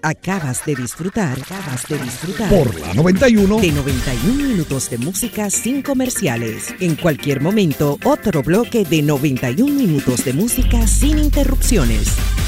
Acabas de disfrutar por la 91 de 91 minutos de música sin comerciales. En cualquier momento, otro bloque de 91 minutos de música sin interrupciones.